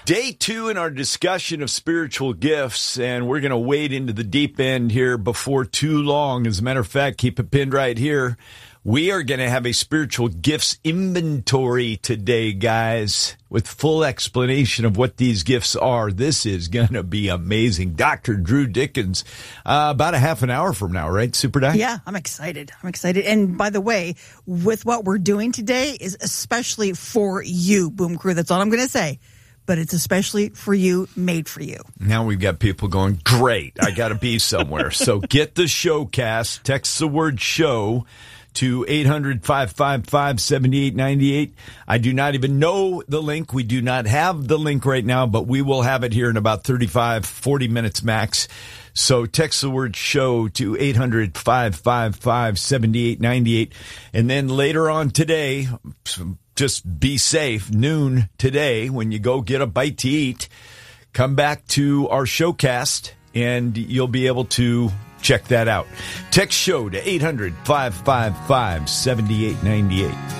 Day 2 in our discussion of spiritual gifts, and we're going to wade into the deep end here before too long. As a matter of fact, keep it pinned right here. We are going to have a spiritual gifts inventory today, guys, with full explanation of what these gifts are. This is going to be amazing. Dr. Drew Dickens, about a half an hour from now, right, Super Doc? Yeah, I'm excited. And by the way, with what we're doing today is especially for you, Boom Crew. That's all I'm going to say. But it's especially for you, made for you. Now we've got people going, great, I got to be somewhere. So get the showcast, text the word show to 800-555-7898. I do not even know the link. We do not have the link right now, but we will have it here in about 40 minutes max. So text the word show to 800-555-7898. And then later on today, just be safe, noon today, when you go get a bite to eat, come back to our showcast and you'll be able to check that out. Text show to 800-555-7898.